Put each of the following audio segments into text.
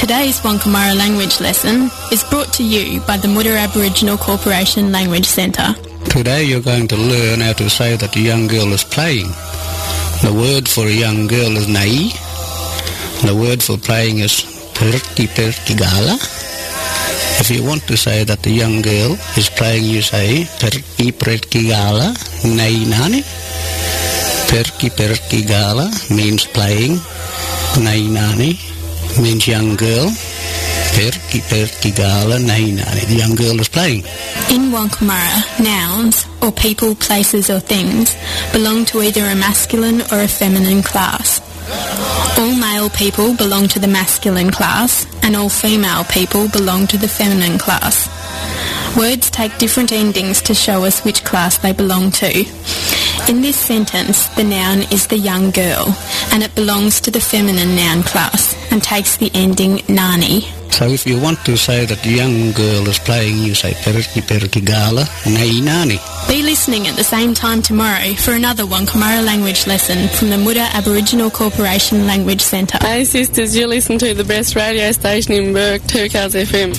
Today's Wonkamara language lesson is brought to you by the Mutter Aboriginal Corporation Language Centre. Today you're going to learn how to say that a young girl is playing. The word for a young girl is nai. The word for playing is perki perki gala. If you want to say that the young girl is playing, you say perki perki gala nai nani. Perki perki gala means playing. Nai nani means young girl. Perki perki gala nai nani. The young girl is playing. In Wonkamara, nouns, or people, places or things, belong to either a masculine or a feminine class. All male people belong to the masculine class, and all female people belong to the feminine class. Words take different endings to show us which class they belong to. In this sentence, the noun is the young girl, and it belongs to the feminine noun class, and takes the ending nani. So if you want to say that the young girl is playing, you say perki perki gala nai nani. Be listening at the same time tomorrow for another Wonkamara language lesson from the Mutter Aboriginal Corporation Language Centre. Hey sisters, you listen to the best radio station in Bourke, 2Cars FM.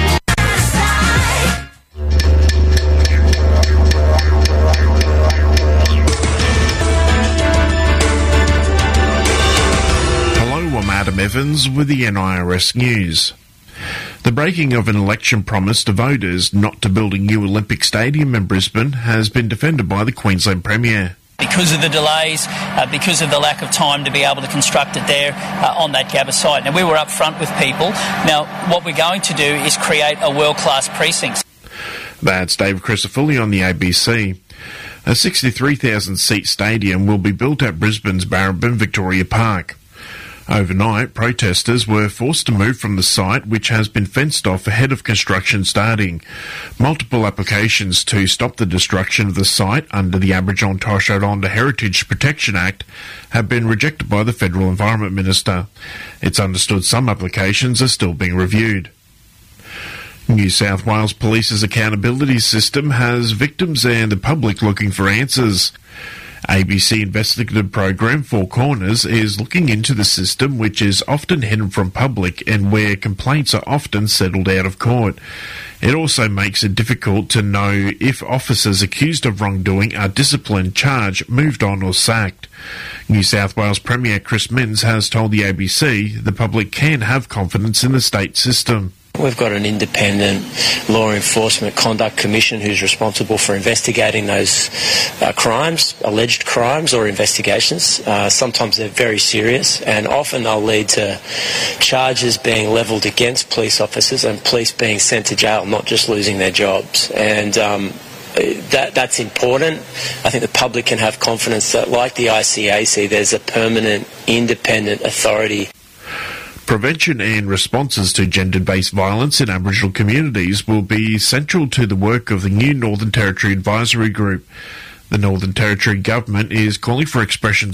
Adam Evans with the NIRS News. The breaking of an election promise to voters not to build a new Olympic stadium in Brisbane has been defended by the Queensland Premier. Because of the delays, because of the lack of time to be able to construct it there on that Gabba site. Now, we were up front with people. Now, what we're going to do is create a world-class precinct. That's David Crisafulli on the ABC. A 63,000-seat stadium will be built at Brisbane's Barrabin Victoria Park. Overnight, protesters were forced to move from the site, which has been fenced off ahead of construction starting. Multiple applications to stop the destruction of the site under the Aboriginal and Torres Strait Islander Heritage Protection Act have been rejected by the Federal Environment Minister. It's understood some applications are still being reviewed. New South Wales Police's accountability system has victims and the public looking for answers. ABC investigative program Four Corners is looking into the system, which is often hidden from public and where complaints are often settled out of court. It also makes it difficult to know if officers accused of wrongdoing are disciplined, charged, moved on or sacked. New South Wales Premier Chris Minns has told the ABC the public can have confidence in the state system. We've got an independent law enforcement conduct commission who's responsible for investigating those crimes, alleged crimes or investigations. Sometimes they're very serious and often they'll lead to charges being levelled against police officers and police being sent to jail, not just losing their jobs. And that's important. I think the public can have confidence that, like the ICAC, there's a permanent independent authority. Prevention and responses to gender-based violence in Aboriginal communities will be central to the work of the new Northern Territory Advisory Group. The Northern Territory Government is calling for expressions